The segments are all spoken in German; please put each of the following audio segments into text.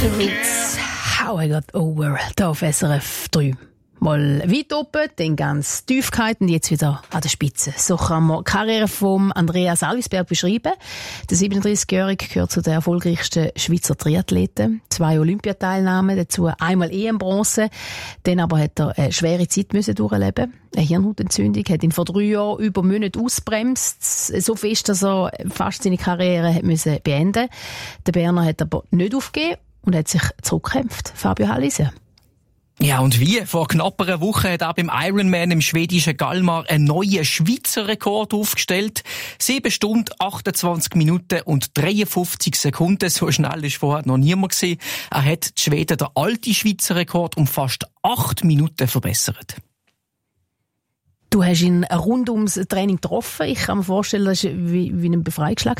Ritz, How I Got Over, hier auf SRF 3. Mal weit oben, dann ganz tief gehalten und jetzt wieder an der Spitze. So kann man die Karriere von Andreas Alvisberg beschreiben. Der 37-Jährige gehört zu den erfolgreichsten Schweizer Triathleten. 2 Olympiateilnahmen, dazu einmal EM-Bronze. Dann aber hat er eine schwere Zeit durchleben. Eine Hirnhautentzündung hat ihn vor 3 Jahren über Monate ausgebremst. So fest, dass er fast seine Karriere hat müssen beenden. Der Berner hat aber nicht aufgegeben und hat sich zurückgekämpft. Fabio Hallise. Ja, und wie? Vor knapp einer Woche hat er beim Ironman im schwedischen Galmar einen neuen Schweizer Rekord aufgestellt. 7 Stunden, 28 Minuten und 53 Sekunden. So schnell ist vorher noch niemand gewesen. Er hat die Schweden den alten Schweizer Rekord um fast 8 Minuten verbessert. Du hast ihn rund ums Training getroffen. Ich kann mir vorstellen, das war wie ein Befreiungsschlag.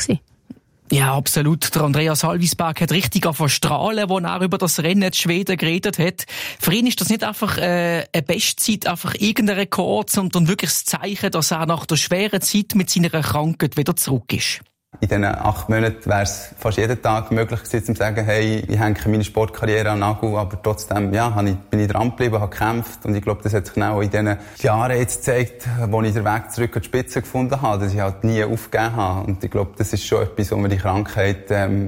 Ja, absolut. Der Andreas Alvisberg hat richtig verstrahlen, als er über das Rennen in Schweden geredet hat. Für ihn ist das nicht einfach eine Bestzeit, einfach irgendein Rekord, sondern wirklich das Zeichen, dass er nach der schweren Zeit mit seiner Krankheit wieder zurück ist. In diesen 8 Monaten wäre es fast jeden Tag möglich gewesen, zu sagen, hey, ich hänge meine Sportkarriere an den Nagel, aber trotzdem, ja, bin ich dran geblieben, habe gekämpft. Und ich glaube, das hat sich genau in diesen Jahren jetzt gezeigt, wo ich den Weg zurück an die Spitze gefunden habe, dass ich halt nie aufgegeben habe. Und ich glaube, das ist schon etwas, wo mir die Krankheit,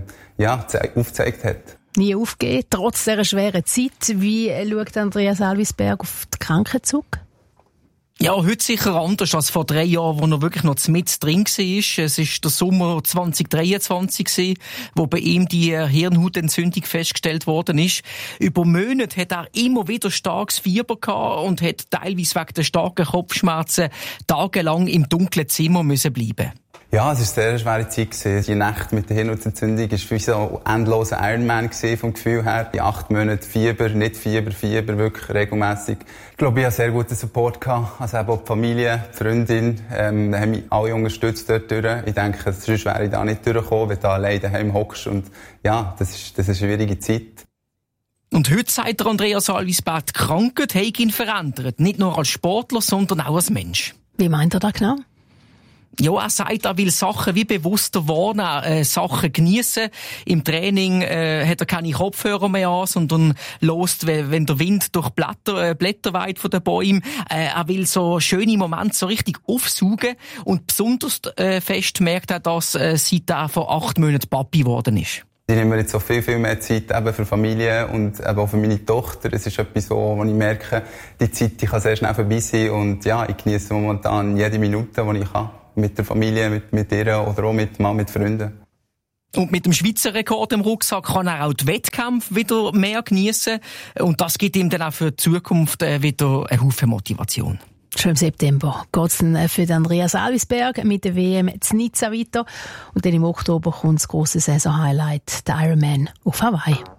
aufgezeigt hat. Nie aufgegeben, trotz dieser schweren Zeit. Wie schaut Andreas Alvisberg auf die Krankheit zurück? Ja, heute sicher anders als vor 3 Jahren, wo er wirklich noch mit drin war. Es ist der Sommer 2023 gewesen, wo bei ihm die Hirnhautentzündung festgestellt worden ist. Über Monate hat er immer wieder starkes Fieber gehabt und hat teilweise wegen der starken Kopfschmerzen tagelang im dunklen Zimmer müssen bleiben. Ja, es war eine sehr schwere Zeit gewesen. Die Nacht mit der Hirnhautentzündung war wie so ein endloser Ironman gewesen, vom Gefühl her. Die 8 Monate Fieber, nicht Fieber, wirklich regelmässig. Ich glaube, ich hatte sehr guten Support gehabt. Also eben auch die Familie, die Freundin, haben mich alle unterstützt dort durch. Ich denke, sonst wäre ich da nicht durchgekommen, wenn du alleine daheim hockst. Und ja, das ist eine schwierige Zeit. Und heute sagt der Andreas Alvisberg, die Krankheit hat ihn verändert. Nicht nur als Sportler, sondern auch als Mensch. Wie meint er das genau? Ja, er sagt, er will Sachen wie bewusster wahrnehmen, Sachen geniessen. Im Training hat er keine Kopfhörer mehr an, sondern hört, wenn der Wind durch Blätter weht von den Bäumen. Er will so schöne Momente so richtig aufsaugen. Und besonders fest merkt er das, seit er vor 8 Monaten Papi geworden ist. Ich nehme mir jetzt so viel mehr Zeit eben für Familie und eben auch für meine Tochter. Es ist etwas, wo ich merke, die Zeit die kann sehr schnell vorbei sein. Und ja, ich genieße momentan jede Minute, die ich kann. Mit der Familie, mit ihr oder auch mit Freunden. Und mit dem Schweizer Rekord im Rucksack kann er auch die Wettkämpfe wieder mehr geniessen. Und das gibt ihm dann auch für die Zukunft wieder eine Haufen Motivation. Schon im September geht es dann für Andreas Alvisberg mit der WM in Nizza weiter. Und dann im Oktober kommt das grosse Saison-Highlight, der Ironman auf Hawaii.